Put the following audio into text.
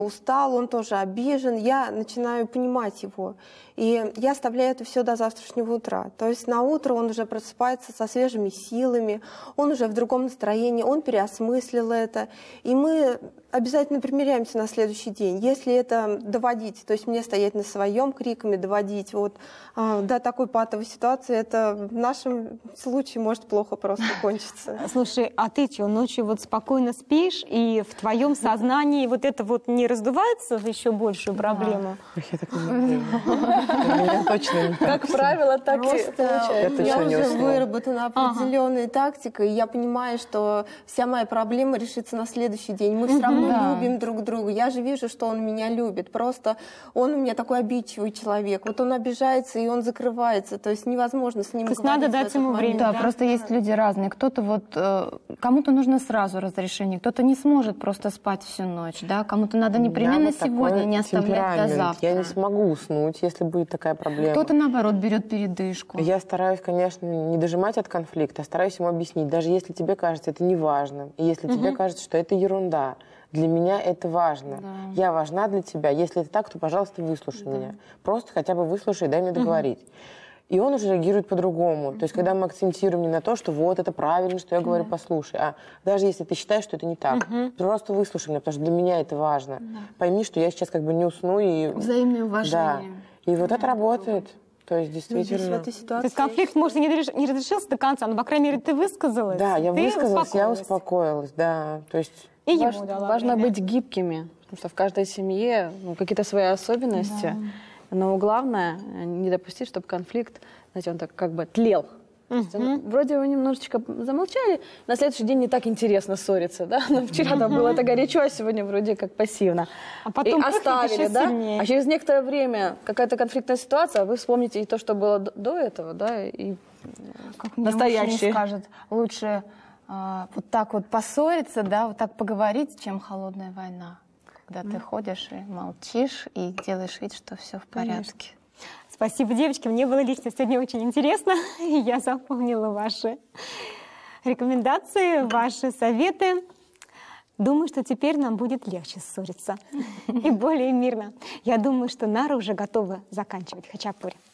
устал, он тоже обижен, я начинаю понимать его. И я оставляю это все до завтрашнего утра. То есть на утро он уже просыпается со свежими силами, он уже в другом настроении, он переосмыслил это. И мы обязательно примиряемся на следующий день. Если это доводить, то есть мне стоять на своем криками, доводить вот до такой патовой ситуации, это в нашем случае может плохо просто кончиться. Слушай, а ты что, ночью вот спокойно спишь, и в твоем сознании вот это вот не раздувается в еще большую проблему? Я так не могу. Точно не так. Как правило, так и получается. Я уже выработана определенная тактика, и я понимаю, что вся моя проблема решится на следующий день. Мы все равно любим друг друга. Я же вижу, что он меня любит. Просто он у меня такой обидчивый человек. Вот он обижается, и он закрывается. То есть невозможно с ним говорить. То есть надо дать ему время. Да, просто есть люди разные. Кто-то вот, кому-то нужно сразу разрешение, кто-то не сможет просто спать всю ночь, да, кому-то надо непременно сегодня, не оставлять до завтра. Я не смогу уснуть, если будет такая проблема. Кто-то, наоборот, берет передышку. Я стараюсь, конечно, не дожимать от конфликта, а стараюсь ему объяснить, даже если тебе кажется это неважным, и если тебе кажется, что это ерунда, для меня это важно. Да. Я важна для тебя. Если это так, то, пожалуйста, выслушай меня. Просто хотя бы выслушай, дай мне договорить. И он уже реагирует по-другому. То есть, когда мы акцентируем не на то, что вот это правильно, что я говорю, послушай, а даже если ты считаешь, что это не так, просто выслушай меня, потому что для меня это важно. Пойми, что я сейчас как бы не усну. И... Взаимное уважение. Да. И вот это работает. То есть, действительно... То есть конфликт, может, и не разрешился до конца, но, по крайней мере, ты высказалась. Да, я высказалась, я успокоилась, да. То есть... И важно быть гибкими, потому что в каждой семье какие-то свои особенности. Да. Но главное не допустить, чтобы конфликт, знаете, он так как бы тлел. Вроде вы немножечко замолчали, на следующий день не так интересно ссориться, да? Но вчера там было это горячо, а сегодня вроде как пассивно. А потом и оставили, да? Сильнее. А через некоторое время какая-то конфликтная ситуация, вы вспомните и то, что было до этого, да, и как настоящее. Скажет, лучше вот так вот поссориться, да, вот так поговорить, чем холодная война. Когда ты ходишь и молчишь, и делаешь вид, что все в порядке. Спасибо, девочки. Мне было лично сегодня очень интересно. И я запомнила ваши рекомендации, ваши советы. Думаю, что теперь нам будет легче ссориться и более мирно. Я думаю, что Нара уже готова заканчивать хачапури.